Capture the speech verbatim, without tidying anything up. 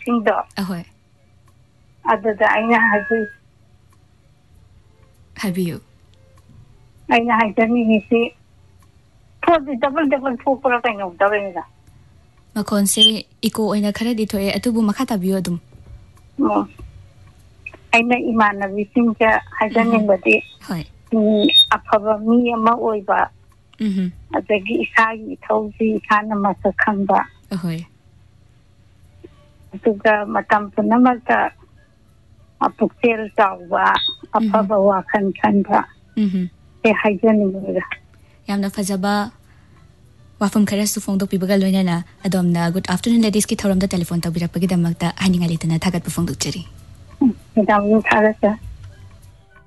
ꯁꯤꯡꯗꯣ ꯑꯍꯣꯏ ꯑꯗꯨꯗ ꯑꯩꯅ ꯍꯥꯏꯖꯩ ꯍꯥꯏꯕꯤꯌꯨ ꯑꯩꯅ ꯍꯥꯏꯖꯅꯤꯡꯉꯤꯁꯤ ꯐꯣꯟꯁꯤ ꯗꯕꯜ ꯗꯕꯜ ꯊꯣꯛꯄ꯭ꯔꯥ ꯀꯩꯅꯣꯝ ꯇꯧꯔꯦꯅ ꯃꯈꯣꯟꯁꯦ ꯏꯀꯣ ꯑꯣꯏꯅ ꯈꯔꯗꯤ ꯊꯣꯛꯑꯦ ꯑꯗꯨꯕꯨ ꯃꯈꯥ ꯇꯥꯕꯤꯌꯨ ꯑꯗꯨꯝ ꯑꯣ ꯑꯩꯅ ꯏꯃꯥꯟꯅꯕꯤꯁꯤꯡꯗ ꯍꯥꯏꯖꯅꯤꯡꯕꯗꯤ ꯍꯣꯏ ꯑꯐꯕ ꯃꯤ ꯑꯃ ꯑꯣꯏꯕ ꯎꯝ ꯑꯗꯒꯤ ꯏꯁꯥꯒꯤ ꯏꯊꯧꯁꯤ ꯏꯁꯥꯅ ꯃꯁꯛ ꯈꯪꯕ ꯑꯍꯣꯏ ꯑꯗꯨꯒ ꯃꯇꯝ ꯄꯨꯝꯅꯃꯛꯇ ꯄꯨꯛꯆꯦꯜ ꯆꯥꯎꯕ ꯑꯐꯕ ꯋꯥꯈꯜ ꯈꯟꯕ ꯁꯤ ꯍꯥꯏꯖꯅꯤꯡꯉꯤꯗ ꯌꯥꯝꯅ ꯐꯖꯕ ꯋꯥꯐꯝ ꯈꯔꯁꯨ ꯐꯣꯡꯗꯣꯛꯄꯤꯕꯒ ꯂꯣꯏꯅꯅ ꯑꯗꯣꯝꯅ ꯒꯨꯗ ꯑꯥꯐꯇꯔꯅꯨꯟ ꯂꯦꯗꯤꯁꯀꯤ ꯊꯧꯔꯝꯗ ꯇꯦꯂꯤꯐꯣꯟ ꯇꯧꯕꯤꯔꯛꯄꯒꯤꯗꯃꯛꯇ ꯍꯥꯏꯅꯤꯡꯉꯥꯏ ꯂꯩꯇꯅ ꯊꯥꯒꯠꯄ ꯐꯣꯡꯗꯣꯛꯆꯔꯤ ꯃꯦꯗꯥꯝꯕꯨ ꯊꯥꯒꯠꯆꯔꯤ